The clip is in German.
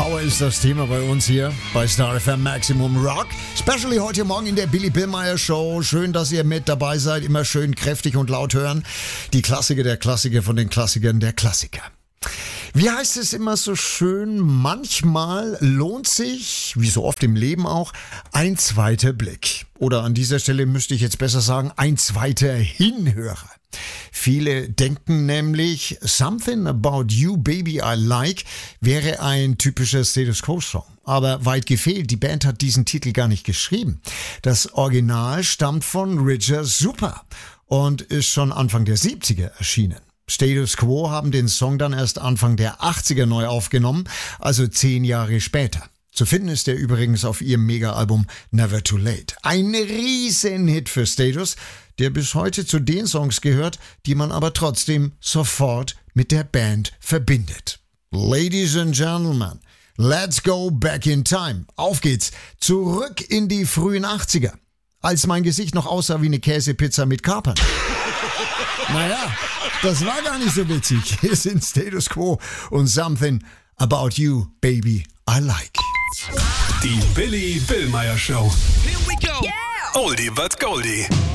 Power ist das Thema bei uns hier bei Star FM Maximum Rock. Especially heute Morgen in der Billy Billmeyer Show. Schön, dass ihr mit dabei seid. Immer schön kräftig und laut hören. Die Klassiker der Klassiker von den Klassikern der Klassiker. Wie heißt es immer so schön? Manchmal lohnt sich, wie so oft im Leben auch, ein zweiter Blick. Oder an dieser Stelle müsste ich jetzt besser sagen, ein zweiter Hinhörer. Viele denken nämlich, Something About You Baby I Like wäre ein typischer Status Quo Song. Aber weit gefehlt, die Band hat diesen Titel gar nicht geschrieben. Das Original stammt von Roger Super und ist schon Anfang der 70er erschienen. Status Quo haben den Song dann erst Anfang der 80er neu aufgenommen, also 10 Jahre später. Zu finden ist er übrigens auf ihrem Mega-Album Never Too Late. Ein Riesenhit für Status, der bis heute zu den Songs gehört, die man aber trotzdem sofort mit der Band verbindet. Ladies and Gentlemen, let's go back in time. Auf geht's, zurück in die frühen 80er, als mein Gesicht noch aussah wie eine Käsepizza mit Kapern. Naja, das war gar nicht so witzig. Hier sind Status Quo und Something About You, Baby, I Like. Die Billy Billmeyer Show. Here we go. Oldie but Goldie.